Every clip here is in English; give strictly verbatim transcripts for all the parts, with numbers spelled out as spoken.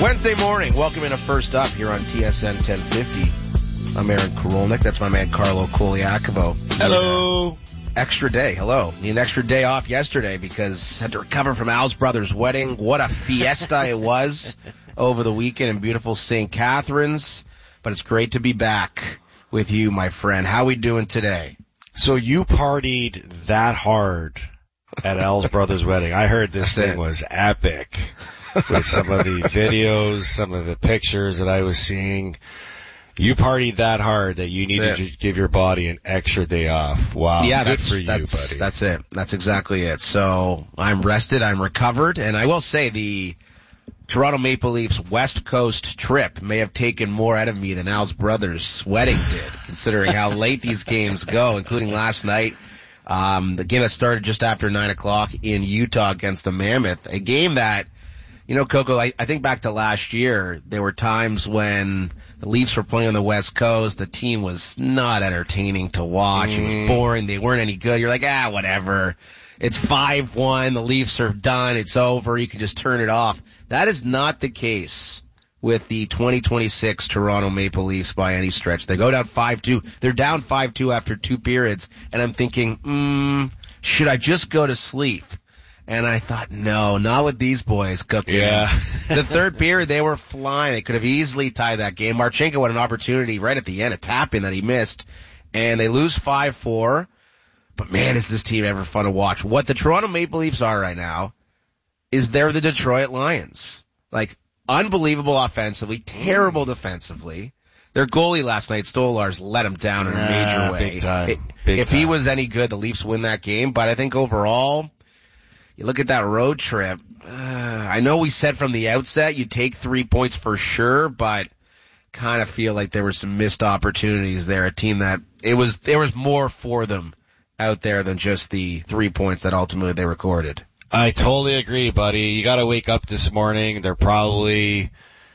Wednesday morning, welcome into First Up here on T S N ten fifty. I'm Aaron Korolnik. That's my man Carlo Koliakovo. Hello. Extra day. Hello. Need an extra day off yesterday because I had to recover from Al's brother's wedding. What a fiesta it was over the weekend in beautiful Saint Catharines. But it's great to be back with you, my friend. How we doing today? So you partied that hard at Al's brother's wedding. I heard this That's thing it. was epic with some of the videos, some of the pictures that I was seeing. You partied that hard that you needed to give your body an extra day off. Wow. Yeah, Good that's, for you, that's, buddy. That's it. That's exactly it. So I'm rested. I'm recovered. And I will say the Toronto Maple Leafs West Coast trip may have taken more out of me than Al's brother's wedding did, considering how late these games go, including last night. Um, the game that started just after nine o'clock in Utah against the Mammoth. A game that, you know, Coco, I, I think back to last year, there were times when the Leafs were playing on the West Coast. The team was not entertaining to watch. Mm. It was boring. They weren't any good. You're like, ah, whatever. It's five one. The Leafs are done. It's over. You can just turn it off. That is not the case with the twenty twenty-six Toronto Maple Leafs by any stretch. They go down five two. They're down five two after two periods. And I'm thinking, hmm, should I just go to sleep? And I thought, no, not with these boys cooking. Yeah. The third period, they were flying. They could have easily tied that game. Marchenko had an opportunity right at the end, a tap-in that he missed. And they lose five four. But man, is this team ever fun to watch. What the Toronto Maple Leafs are right now is they're the Detroit Lions. Like, unbelievable offensively, terrible defensively. Their goalie last night, Stolarz, let him down in a major Ah, way. big time. It, Big if time. he was any good, the Leafs win that game. But I think overall, you look at that road trip, uh, I know we said from the outset you take three points for sure, but kind of feel like there were some missed opportunities there. A team that, it was, there was more for them out there than just the three points that ultimately they recorded. I totally agree, buddy. You gotta wake up this morning. They're probably,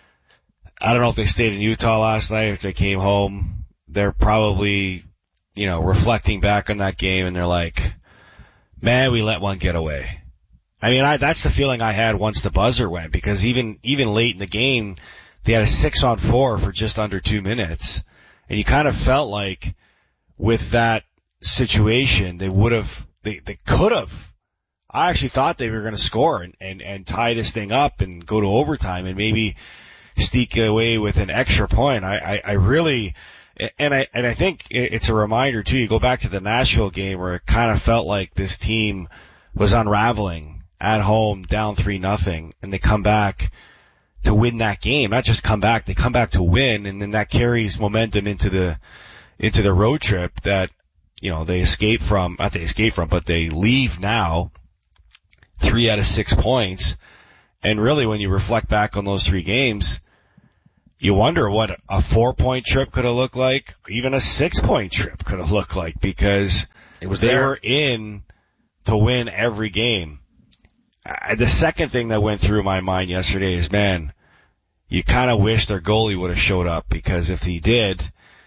I don't know if they stayed in Utah last night, if they came home. They're probably, you know, reflecting back on that game and they're like, man, we let one get away. I mean, I, that's the feeling I had once the buzzer went, because even, even late in the game, they had a six on four for just under two minutes. And you kind of felt like with that situation, they would have, they, they could have. I actually thought they were going to score and, and, and tie this thing up and go to overtime and maybe sneak away with an extra point. I, I, I really, and I, and I think it's a reminder too, you go back to the Nashville game where it kind of felt like this team was unraveling at home, down three nothing, and they come back to win that game. Not just come back, they come back to win, and then that carries momentum into the, into the road trip that, you know, they escape from, not they escape from, but they leave now three out of six points. And really when you reflect back on those three games, you wonder what a four point trip could have looked like, even a six point trip could have looked like, because It was they there. were in to win every game. Uh, the second thing that went through my mind yesterday is, man, you kind of wish their goalie would have showed up, because if he did,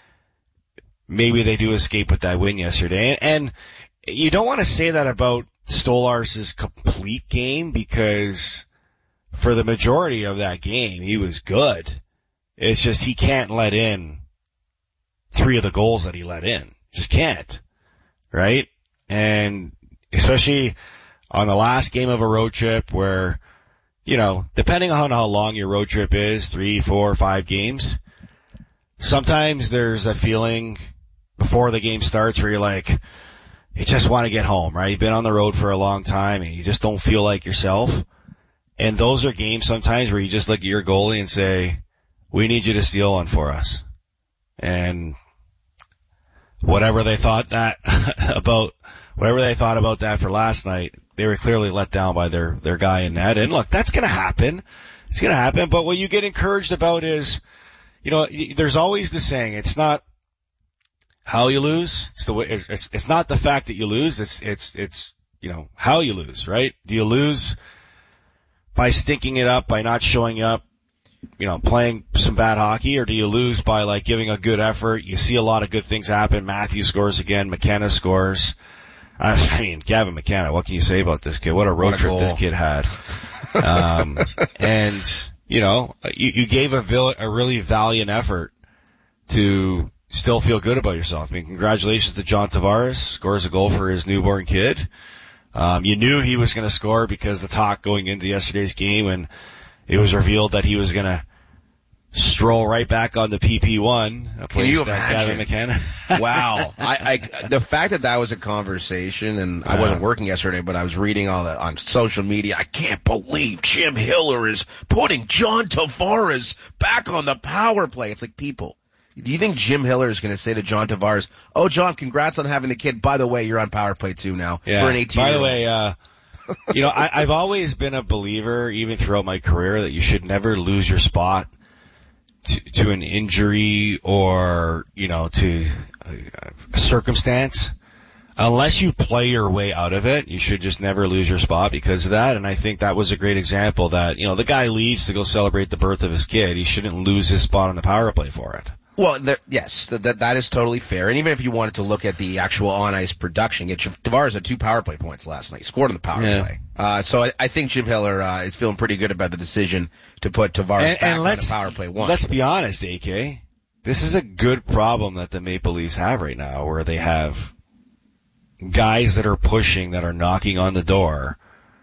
maybe they do escape with that win yesterday. And, and you don't want to say that about Stolarz' complete game, because for the majority of that game, he was good. It's just he can't let in three of the goals that he let in. Just can't. Right? And especially on the last game of a road trip where, you know, depending on how long your road trip is, three, four, five games, sometimes there's a feeling before the game starts where you're like, you just want to get home, right? You've been on the road for a long time and you just don't feel like yourself. And those are games sometimes where you just look at your goalie and say, we need you to steal one for us. And whatever they thought that about, whatever they thought about that for last night, they were clearly let down by their, their guy in net. And look, that's going to happen. It's going to happen. But what you get encouraged about is, you know, there's always the saying, it's not how you lose. It's the way, it's, it's not the fact that you lose. It's, it's, it's, you know, how you lose, right? Do you lose by stinking it up, by not showing up, you know, playing some bad hockey, or do you lose by like giving a good effort? You see a lot of good things happen. Matthews scores again. McKenna scores. I mean, Gavin McKenna, what can you say about this kid? What a road What a trip goal. this kid had. Um, and, you know, you, you gave a, vil- a really valiant effort to still feel good about yourself. I mean, congratulations to John Tavares, scores a goal for his newborn kid. Um, you knew he was going to score because the talk going into yesterday's game, and it was revealed that he was going to stroll right back on the P P one, a place Can you that imagine? Gavin McKenna. Wow. I, I, the fact that that was a conversation, and I wasn't working yesterday, but I was reading all the, on social media, I can't believe Jim Hiller is putting John Tavares back on the power play. It's like, people, do you think Jim Hiller is going to say to John Tavares, oh, John, congrats on having the kid. By the way, you're on power play too now. Yeah. For an eighteen By the way, uh, you know, I, I've always been a believer, even throughout my career, that you should never lose your spot to, to an injury or, you know, to a circumstance. Unless you play your way out of it, you should just never lose your spot because of that. And I think that was a great example that, you know, the guy leaves to go celebrate the birth of his kid. He shouldn't lose his spot on the power play for it. Well, that, yes, that, that that is totally fair. And even if you wanted to look at the actual on-ice production, get Tavares had two power play points last night. He scored on the power Yeah. play. Uh, so I, I think Jim Hiller uh, is feeling pretty good about the decision to put Tavares And, back and on let's, the power play one. let's be honest, A K. This is a good problem that the Maple Leafs have right now, where they have guys that are pushing, that are knocking on the door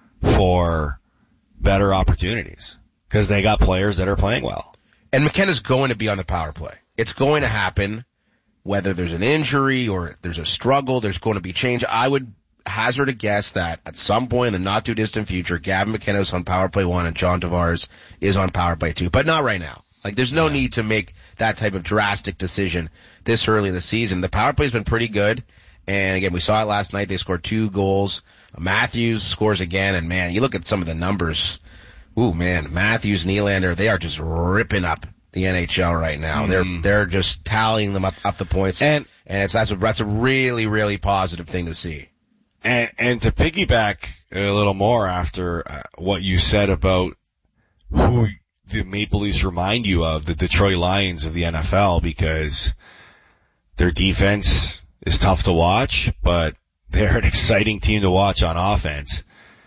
for better opportunities. Because they got players that are playing well. And McKenna's going to be on the power play. It's going to happen, whether there's an injury or there's a struggle, there's going to be change. I would hazard a guess that at some point in the not too distant future, Gavin McKenna is on power play one and John Tavares is on power play two, but not right now. Like, there's no yeah. need to make that type of drastic decision this early in the season. The power play's been pretty good. And again, we saw it last night. They scored two goals. Matthews scores again. And man, you look at some of the numbers. Ooh, man, Matthews, Nylander, they are just ripping up the N H L right now. Mm. They're, they're just tallying them up, up the points. And, and it's, that's a, that's a really, really positive thing to see. And, and to piggyback a little more after uh, what you said about who the Maple Leafs remind you of, the Detroit Lions of the N F L, because their defense is tough to watch, but they're an exciting team to watch on offense.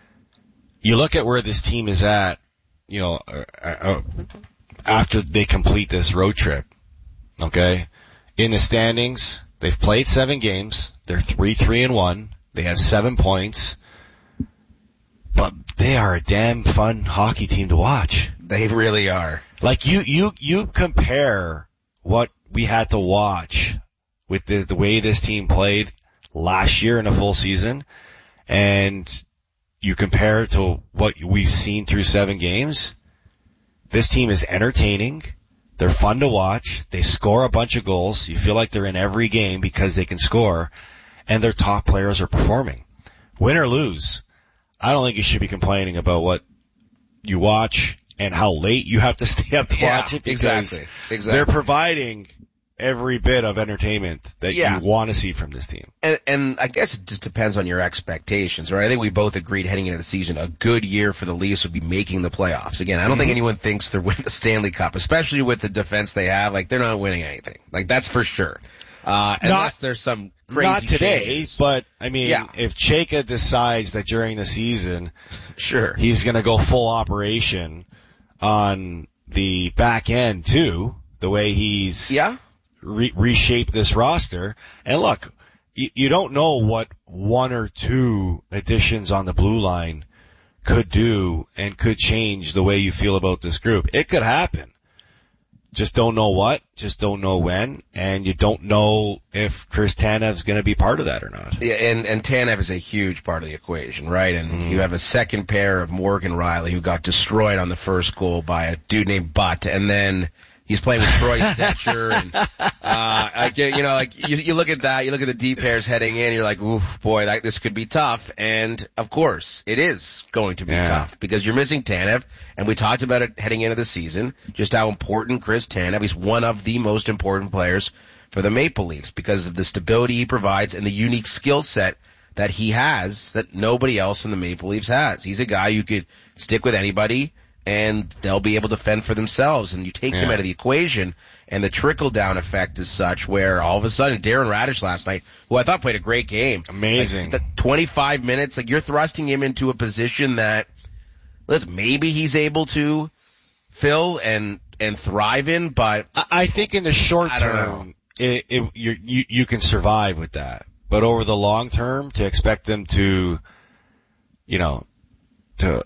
You look at where this team is at, you know, uh, uh, after they complete this road trip, okay? In the standings, they've played seven games. They're three, three, and one. They have seven points. But they are a damn fun hockey team to watch. They really are. Like, you, you, you compare what we had to watch with the, the way this team played last year in a full season, and you compare it to what we've seen through seven games. This team is entertaining. They're fun to watch. They score a bunch of goals. You feel like they're in every game because they can score, and their top players are performing. Win or lose, I don't think you should be complaining about what you watch and how late you have to stay up to yeah, watch it, because exactly, exactly. they're providing every bit of entertainment that yeah. you want to see from this team. And, and I guess it just depends on your expectations, right? I think we both agreed heading into the season, a good year for the Leafs would be making the playoffs. Again, I don't mm-hmm. think anyone thinks they're winning the Stanley Cup, especially with the defense they have. Like, they're not winning anything. Like, that's for sure. Uh, unless not, there's some crazy Not today, changes. But, I mean, yeah. if Chayka decides that during the season, sure, he's gonna go full operation on the back end too, the way he's yeah. Re- reshape this roster. And look, you, you don't know what one or two additions on the blue line could do and could change the way you feel about this group. It could happen. Just don't know what, just don't know when, and you don't know if Chris Tanev's going to be part of that or not. Yeah, and, and Tanev is a huge part of the equation, right? And mm. you have a second pair of Morgan Riley, who got destroyed on the first goal by a dude named Butt, and then he's playing with Troy Stecher, and, uh, like, you know, like, you, you look at that, you look at the D pairs heading in, you're like, oof, boy, that, this could be tough. And, of course, it is going to be yeah. tough, because you're missing Tanev, and we talked about it heading into the season, just how important Chris Tanev, he's one of the most important players for the Maple Leafs, because of the stability he provides and the unique skill set that he has that nobody else in the Maple Leafs has. He's a guy who could stick with anybody, and they'll be able to fend for themselves. And you take yeah. him out of the equation, and the trickle-down effect is such where all of a sudden Darren Radish last night, who I thought played a great game. Amazing. Like, the twenty-five minutes, like, you're thrusting him into a position that, listen, maybe he's able to fill and and thrive in, but I think in the short I don't know. term, it, it, you're, you you can survive with that. But over the long term, to expect them to, you know, to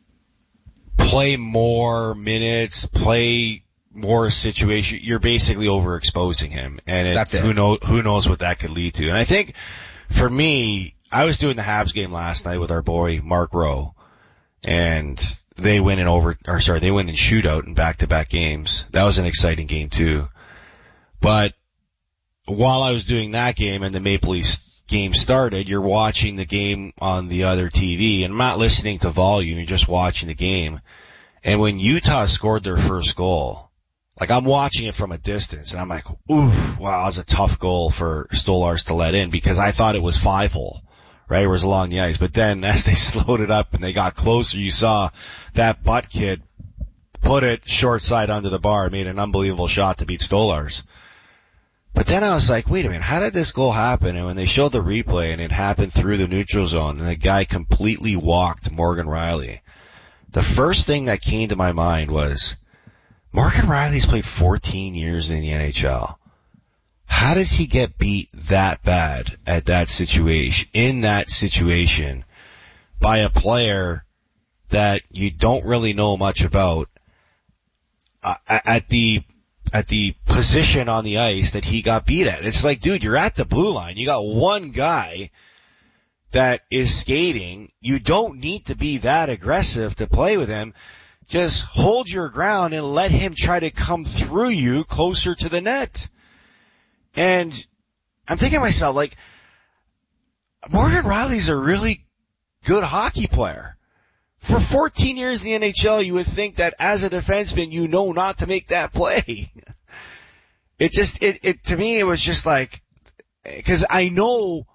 play more minutes, play more situation, you're basically overexposing him, and it, That's it. who knows who knows what that could lead to. And I think for me, I was doing the Habs game last night with our boy Mark Rowe, and they win in over, or sorry, they win in shootout in back-to-back games. That was an exciting game too. But while I was doing that game and the Maple Leafs game started, you're watching the game on the other T V, and I'm not listening to volume, you're just watching the game. And when Utah scored their first goal, like I'm watching it from a distance, and I'm like, oof, wow, that was a tough goal for Stolarz to let in, because I thought it was five-hole, right? It was along the ice. But then as they slowed it up and they got closer, you saw that butt kid put it short side under the bar, made an unbelievable shot to beat Stolarz. But then I was like, wait a minute, how did this goal happen? And when they showed the replay and it happened through the neutral zone and the guy completely walked Morgan Rielly, the first thing that came to my mind was, Morgan Rielly's played fourteen years in the N H L. How does he get beat that bad at that situation, in that situation, by a player that you don't really know much about, uh, at the at the position on the ice that he got beat at? It's like, dude, you're at the blue line. You got one guy that is skating. You don't need to be that aggressive to play with him. Just hold your ground and let him try to come through you closer to the net. And I'm thinking to myself, like, Morgan Rielly's a really good hockey player. For fourteen years in the N H L, you would think that as a defenseman, you know not to make that play. It just, it, it, to me, it was just like, cause I know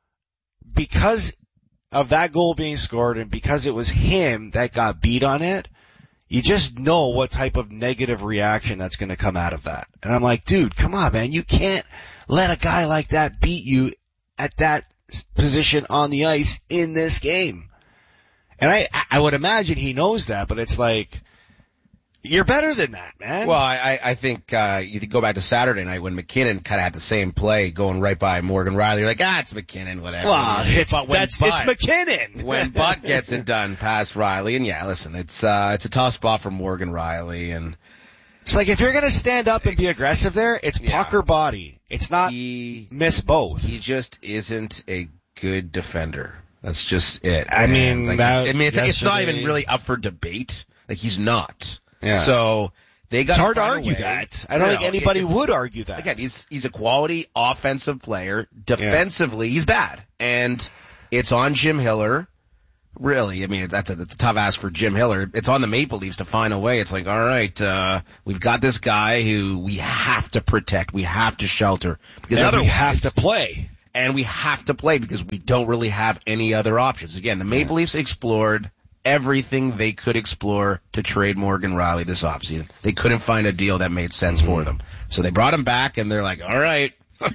because of that goal being scored and because it was him that got beat on it, you just know what type of negative reaction that's going to come out of that. And I'm like, dude, come on, man. You can't let a guy like that beat you at that position on the ice in this game. And I, I would imagine he knows that, but it's like, you're better than that, man. Well, I, I think, uh, you could go back to Saturday night when McKinnon kind of had the same play going right by Morgan Rielly. You're like, ah, it's McKinnon, whatever. Well, it's, but when that's, Butt, it's McKinnon. when Butt gets it done past Rielly, and yeah, listen, it's, uh, it's a tough spot for Morgan Rielly, and it's like, if you're gonna stand up and be aggressive there, it's yeah. puck or body. It's not he, miss both. He just isn't a good defender. That's just it. I mean, like, that, I mean, it's, it's not even really up for debate. Like, he's not. Yeah. So they got it's hard to find a argue way. that. I don't No, think anybody it's, would argue that. Again, he's he's a quality offensive player. Defensively, yeah. he's bad, and it's on Jim Hiller. Really, I mean, that's a, that's a tough ask for Jim Hiller. It's on the Maple Leafs to find a way. It's like, all right, uh, we've got this guy who we have to protect, we have to shelter, because and otherwise we have to play. And we have to play because we don't really have any other options. Again, the Maple Leafs explored everything they could explore to trade Morgan Rielly this offseason. They couldn't find a deal that made sense mm-hmm. for them. So they brought him back, and they're like, all right,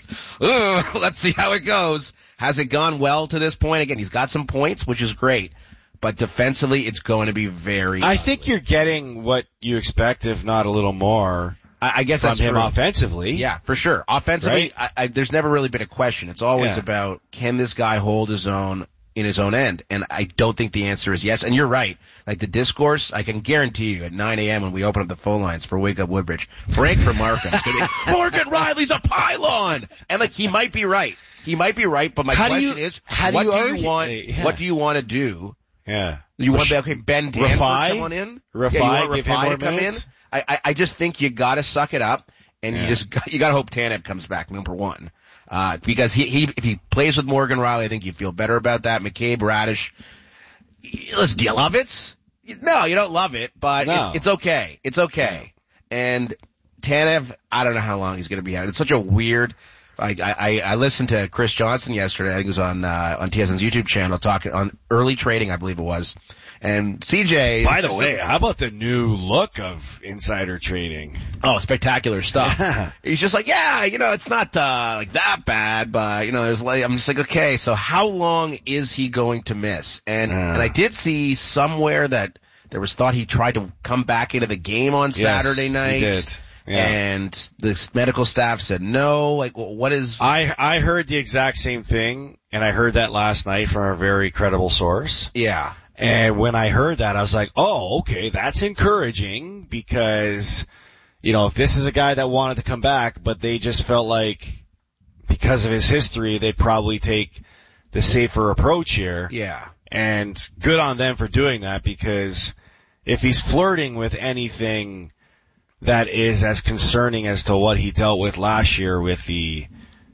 let's see how it goes. Has it gone well to this point? Again, he's got some points, which is great. But defensively, it's going to be very I ugly. think you're getting what you expect, if not a little more. I guess from that's him true. offensively. Yeah, for sure. Offensively, right? I, I, there's never really been a question. It's always yeah. about, can this guy hold his own in his own end? And I don't think the answer is yes. And you're right. Like the discourse, I can guarantee you at nine a.m. when we open up the phone lines for Wake Up Woodbridge, Frank from Markham is going to be, Morgan Rielly's a pylon! And like, he might be right. He might be right, but my how question do you, is, how what do you, do argue, you want, yeah. what do you want to do? Yeah. You want to be, okay, Ben Danford Rafai? come on in? Rafai, yeah, you want give him Rafai more to come minutes? in? I, I, I just think you gotta suck it up. And yeah. you just got, you gotta hope Tanev comes back, number one. Uh, because he, he, if he plays with Morgan Rielly, I think you feel better about that. McCabe, Radish. Listen, do you love it? No, you don't love it, but no. it, it's okay. It's okay. And Tanev, I don't know how long he's gonna be out. It's such a weird, I, I, I listened to Chris Johnson yesterday. I think it was on, uh, on T S N's YouTube channel talking on early trading, I believe it was. And C J. By the way, how about the new look of insider trading? Oh, spectacular stuff. He's just like, yeah, you know, it's not, uh, like that bad, but, you know, there's like, I'm just like, okay, so how long is he going to miss? And, uh. and I did see somewhere that There was thought he tried to come back into the game on yes, Saturday night. He did. Yeah. And the medical staff said no. Like, what is... I, I heard the exact same thing, and I heard that last night from a very credible source. Yeah. And when I heard that, I was like, oh, okay, that's encouraging because, you know, if this is a guy that wanted to come back, but they just felt like because of his history, they'd probably take the safer approach here. Yeah. And good on them for doing that because if he's flirting with anything that is as concerning as to what he dealt with last year with the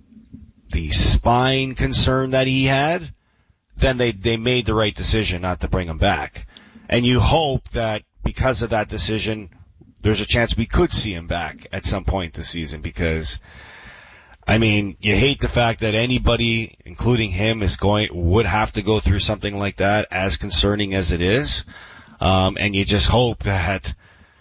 the spine concern that he had, then they they made the right decision not to bring him back. And you hope that because of that decision, there's a chance we could see him back at some point this season because, I mean, you hate the fact that anybody, including him, is going would have to go through something like that, as concerning as it is. Um, and you just hope that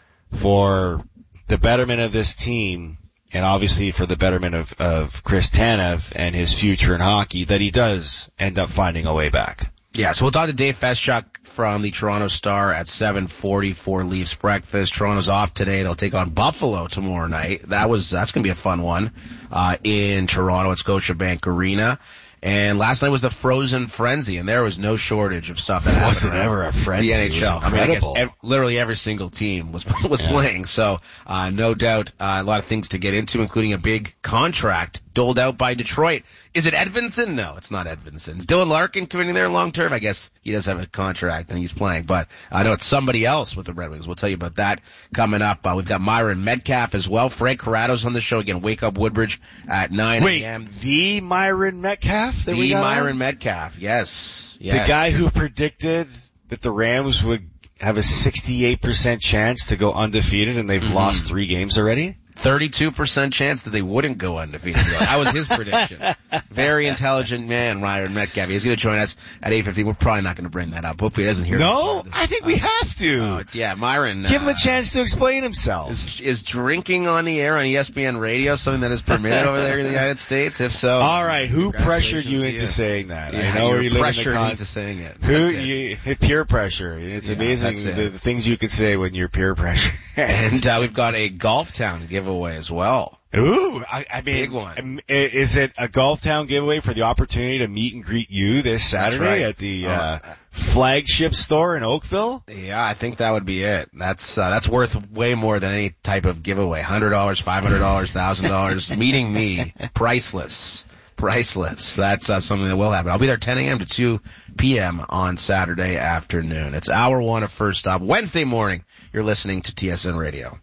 for the betterment of this team, and obviously for the betterment of, of Chris Tanev and his future in hockey, that he does end up finding a way back. Yeah, so we'll talk to Dave Feschuk from the Toronto Star at seven forty for Leafs Breakfast. Toronto's off today. They'll take on Buffalo tomorrow night. That was, that's going to be a fun one, uh, in Toronto at Scotiabank Arena. And last night was the Frozen Frenzy, and there was no shortage of stuff that happened. Wasn't ever a frenzy. The N H L. It was incredible. I mean, I guess ev- literally every single team was was yeah. playing. So, uh, no doubt, uh, a lot of things to get into, including a big contract doled out by Detroit. Is it Edvinsson? No, it's not Edvinsson. Is Dylan Larkin committing there long term? I guess he does have a contract and he's playing, but I know it's somebody else with the Red Wings. We'll tell you about that coming up. Uh, we've got Myron Metcalf as well. Frank Corrado's on the show again. Wake Up Woodbridge at nine a.m. Wait, the Myron Metcalf that the we got Myron on? Metcalf, yes, yes. The guy who predicted that the Rams would have a sixty-eight percent chance to go undefeated and they've mm-hmm. lost three games already? thirty-two percent chance that they wouldn't go undefeated. That was his prediction. Very intelligent man, Myron Metcalf. He's going to join us at eight fifty. We're probably not going to bring that up. Hopefully he doesn't hear No, I think uh, we have to. Uh, yeah, Myron. Give uh, him a chance to explain himself. Is, is drinking on the air on E S P N radio something that is permitted over there in the United States? If so. All right, who pressured you into you. saying that? Yeah, I know you're you live pressured in the con- into saying it. Who, you, peer pressure. It's yeah, amazing the, it. the things you can say when you're peer pressure. And uh, we've got a Golf Town giveaway as well. Ooh, I, I mean, big one. Is it a Golf Town giveaway for the opportunity to meet and greet you this Saturday right. at the uh, uh, flagship store in Oakville? Yeah, I think that would be it. That's uh, that's worth way more than any type of giveaway. one hundred dollars, five hundred dollars, one thousand dollars. Meeting me, priceless. Priceless. That's uh, something that will happen. I'll be there ten a.m. to two p.m. on Saturday afternoon. It's hour one of First Stop. Wednesday morning, you're listening to T S N Radio.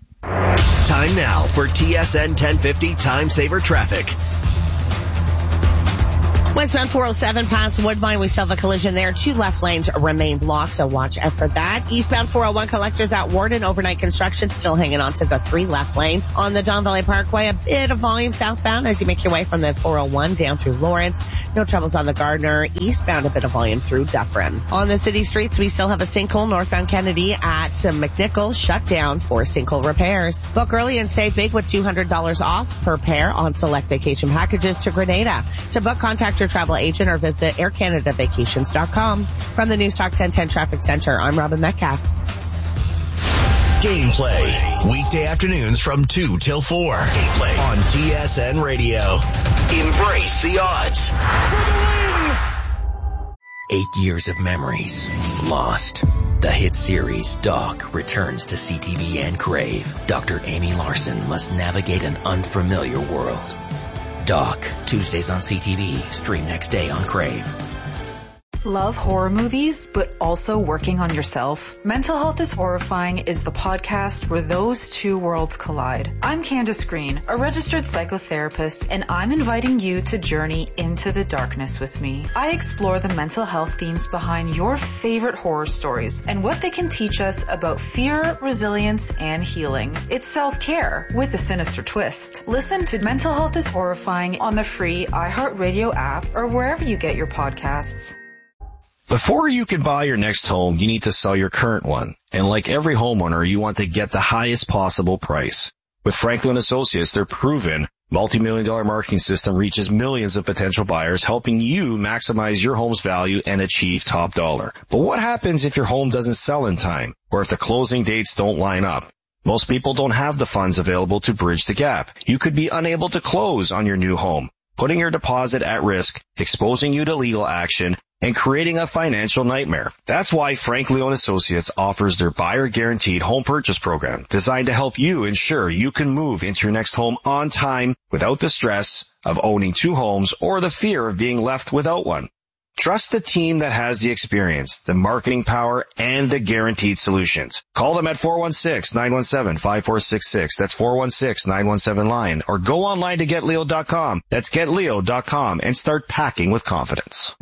Time now for T S N ten fifty Time Saver Traffic. Westbound four oh seven past Woodbine, we still have a collision there. Two left lanes remain blocked, so watch out for that. Eastbound four oh one collectors at Warden, overnight construction, still hanging on to the three left lanes. On the Don Valley Parkway, a bit of volume southbound as you make your way from the four oh one down through Lawrence. No troubles on the Gardner. Eastbound, a bit of volume through Dufferin. On the city streets, we still have a sinkhole northbound Kennedy at McNichol, shut down for sinkhole repairs. Book early and save big with two hundred dollars off per pair on select vacation packages to Grenada. To book, contact your travel agent or visit air canada vacations dot com. From the News Talk ten ten Traffic Center, I'm Robin Metcalf. Gameplay, weekday afternoons from two till four. Gameplay on T S N Radio. Embrace the odds. For the win! Eight years of memories lost. The hit series Doc returns to C T V and Crave. Doctor Amy Larson must navigate an unfamiliar world. Doc, Tuesdays on C T V, stream next day on Crave. Love horror movies, but also working on yourself? Mental Health is Horrifying is the podcast where those two worlds collide. I'm Candace Green, a registered psychotherapist, and I'm inviting you to journey into the darkness with me. I explore the mental health themes behind your favorite horror stories and what they can teach us about fear, resilience, and healing. It's self-care with a sinister twist. Listen to Mental Health is Horrifying on the free iHeartRadio app or wherever you get your podcasts. Before you can buy your next home, you need to sell your current one. And like every homeowner, you want to get the highest possible price. With Franklin Associates, they're proven, Multi-million dollar marketing system reaches millions of potential buyers, helping you maximize your home's value and achieve top dollar. But what happens if your home doesn't sell in time, or if the closing dates don't line up? Most people don't have the funds available to bridge the gap. You could be unable to close on your new home, putting your deposit at risk, exposing you to legal action, and creating a financial nightmare. That's why Frank Leone Associates offers their Buyer Guaranteed Home Purchase Program, designed to help you ensure you can move into your next home on time without the stress of owning two homes or the fear of being left without one. Trust the team that has the experience, the marketing power, and the guaranteed solutions. Call them at four one six, nine one seven, five four six six. That's four one six, nine one seven, line. Or go online to get leo dot com. That's get leo dot com and start packing with confidence.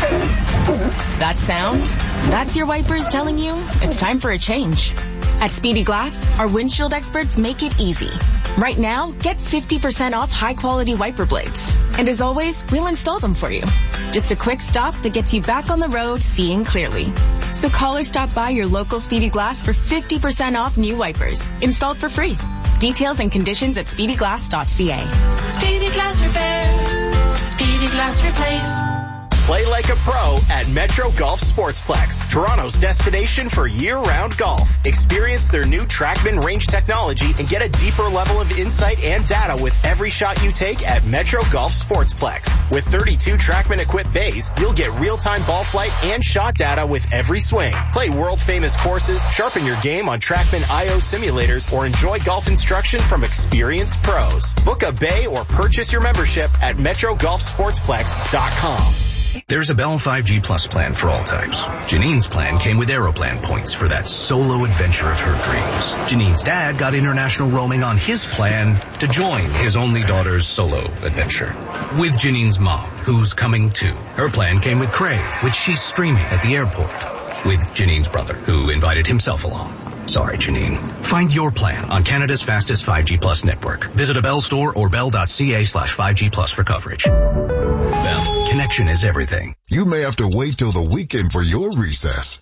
That sound? That's your wipers telling you it's time for a change. At Speedy Glass, our windshield experts make it easy. Right now, get fifty percent off high-quality wiper blades. And as always, we'll install them for you. Just a quick stop that gets you back on the road seeing clearly. So call or stop by your local Speedy Glass for fifty percent off new wipers, installed for free. Details and conditions at speedy glass dot c a. Speedy Glass Repair. Speedy Glass Replace. Play like a pro at Metro Golf Sportsplex, Toronto's destination for year-round golf. Experience their new TrackMan range technology and get a deeper level of insight and data with every shot you take at Metro Golf Sportsplex. With thirty-two TrackMan equipped bays, you'll get real-time ball flight and shot data with every swing. Play world-famous courses, sharpen your game on TrackMan I O simulators, or enjoy golf instruction from experienced pros. Book a bay or purchase your membership at metro golf sportsplex dot com. There's a Bell five G Plus plan for all types. Janine's plan came with Aeroplan points for that solo adventure of her dreams. Janine's dad got international roaming on his plan to join his only daughter's solo adventure. With Janine's mom, who's coming too. Her plan came with Crave, which she's streaming at the airport. With Janine's brother, who invited himself along. Sorry, Janine. Find your plan on Canada's fastest five G Plus network. Visit a Bell store or bell.ca slash 5G Plus for coverage. Bell, connection is everything. You may have to wait till the weekend for your recess.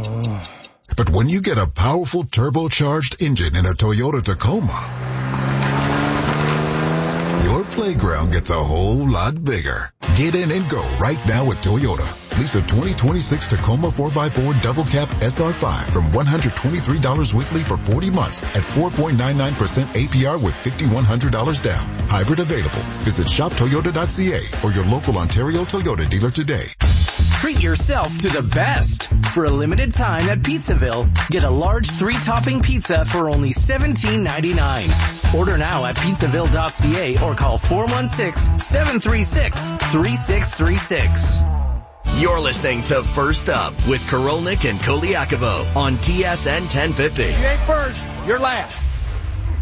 But when you get a powerful turbocharged engine in a Toyota Tacoma, your playground gets a whole lot bigger. Get in and go right now at Toyota. Lease a twenty twenty-six Tacoma four by four Double Cab S R five from one hundred twenty-three dollars weekly for forty months at four point nine nine percent A P R with five thousand one hundred dollars down. Hybrid available. Visit shop toyota dot c a or your local Ontario Toyota dealer today. Treat yourself to the best. For a limited time at Pizzaville, get a large three-topping pizza for only seventeen ninety-nine. Order now at pizzaville dot c a or call four one six, seven three six, three six three six. You're listening to First Up with Korolnik and Koliakovo on T S N ten fifty. You ain't first, you're last.